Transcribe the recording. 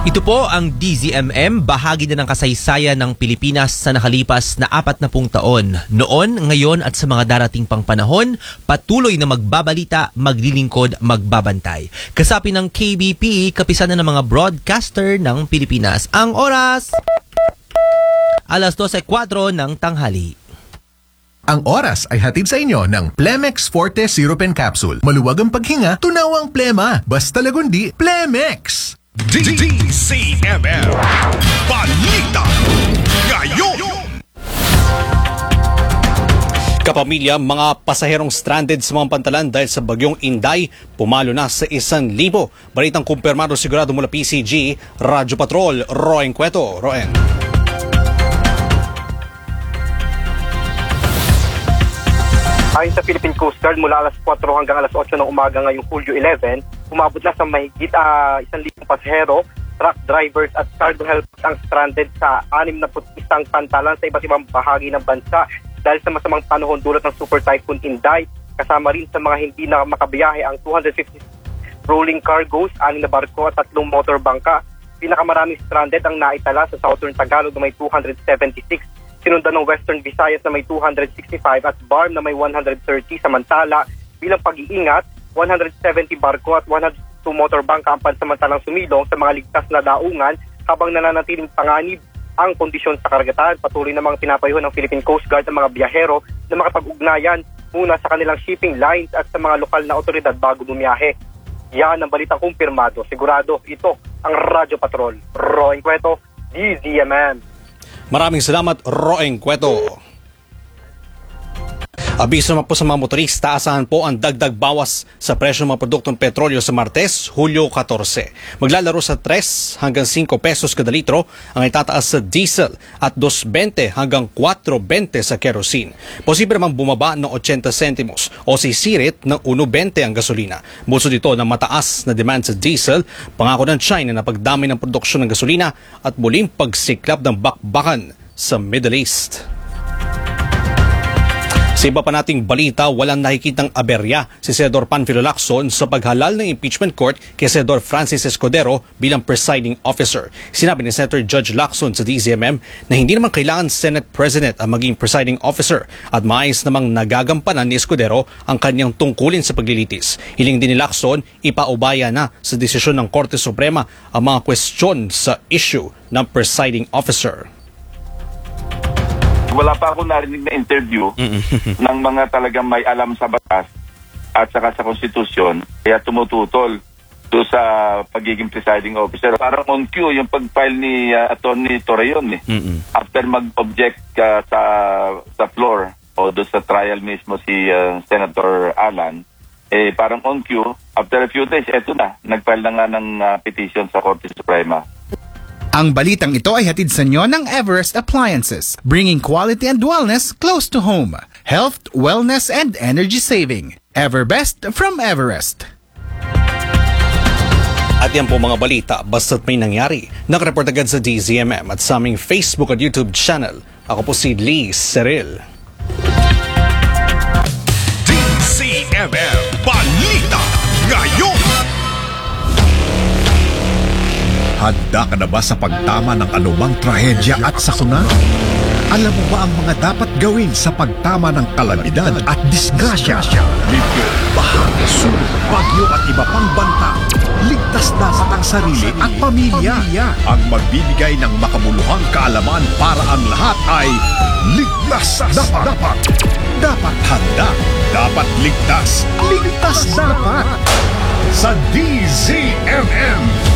Ito po ang DZMM, bahagi na ng kasaysayan ng Pilipinas sa nakalipas na 40 taon. Noon, ngayon at sa mga darating pang panahon, patuloy na magbabalita, maglilingkod, magbabantay. Kasapi ng KBP, kapisanan ng mga broadcaster ng Pilipinas. Ang oras, alas 12:04 ng tanghali. Ang oras ay hatid sa inyo ng Plemex Forte Syrup and Capsule. Maluwag ang paghinga, tunaw ang plema. Basta lagundi, Plemex! DZMM Balita ngayon. Kapamilya, mga pasaherong stranded sa mga pantalan dahil sa bagyong Inday, pumalo na sa 1,000. Balitang kumpirmado sigurado mula PCG, Radyo Patrol, Roen Cueto. Roen. Ayon sa Philippine Coast Guard, mula alas 4 hanggang alas 8 ng umaga ngayong Hulyo 11, umabot na sa mahigit 1,000 pasahero, truck drivers at cargo helpers ang stranded sa 61 pantalan sa iba't ibang bahagi ng bansa dahil sa masamang panahon dulot ng Super Typhoon Inday. Kasama rin sa mga hindi na makabiyahe ang 250 rolling cargoes, 6 na barko at 3 motor bangka. Pinakamaraming stranded ang naitala sa Southern Tagalog na may 276, sinundan ng Western Visayas na may 265 at BARM na may 130. Samantala, bilang pag-iingat, 170 barko at 102 motor bangka ang pansamantalang sumilong sa mga ligtas na daungan habang nananatiling panganib ang kondisyon sa karagatan. Patuloy namang pinapayuhan ng Philippine Coast Guard ang mga biyahero na makapag-ugnayan muna sa kanilang shipping lines at sa mga lokal na otoridad bago bumiyahe. Yan ang balitang kumpirmado. Sigurado, ito ang Radyo Patrol. Roen Cueto, DZMM. Maraming salamat, Roen Cueto. Abiso naman po sa mga motorista, asahan po ang dagdag bawas sa presyo ng mga produktong petrolyo sa Martes, Hulyo 14. Maglalaro sa 3 hanggang 5 pesos kada litro ang itataas sa diesel at 2.20 hanggang 4.20 sa kerosene. Posible namang bumaba ng 80 sentimos o sisirit ng 1.20 ang gasolina. Buso dito ng mataas na demand sa diesel, pangako ng China na pagdami ng produksyon ng gasolina at muling pagsiklab ng bakbakan sa Middle East. Sa iba pa nating balita, walang nakikitang aberya si Senador Panfilo Lacson sa paghalal ng impeachment court kay Senador Francis Escudero bilang presiding officer. Sinabi ni Senator Judge Lacson sa DZMM na hindi naman kailangan Senate President ang maging presiding officer at maayos namang nagagampanan ni Escudero ang kanyang tungkulin sa paglilitis. Hiling din ni Lacson, ipaubaya na sa desisyon ng Korte Suprema ang mga kwestiyon sa issue ng presiding officer. Wala pa ako narinig na interview ng mga talagang may alam sa batas at saka sa konstitusyon, kaya tumututol do sa pagiging presiding officer. Parang on cue yung pag-file ni Attorney Torreon. After mag-object sa floor o do sa trial mismo si Senator Alan, parang on cue, after a few days, eto na, nag-file na nga ng petition sa Korte Suprema. Ang balitang ito ay hatid sa inyo ng Everest Appliances, bringing quality and wellness close to home. Health, wellness, and energy saving. Everbest from Everest. At yan po mga balita, basta't may nangyari. Nakareport agad sa DZMM at sa aming Facebook at YouTube channel. Ako po si Lee Seril. DZMM Balita ngayon. Handa ka na ba sa pagtama ng anumang trahedya at sakuna? Alam mo ba ang mga dapat gawin sa pagtama ng kalamidad at disgrasya? Libyo, baha, sunog, bagyo at iba pang banta. Ligtas dapat ang sarili at pamilya. Ang magbibigay ng makabuluhang kaalaman para ang lahat ay ligtas dapat. Dapat handa. Dapat ligtas. Ligtas dapat. Sa DZMM.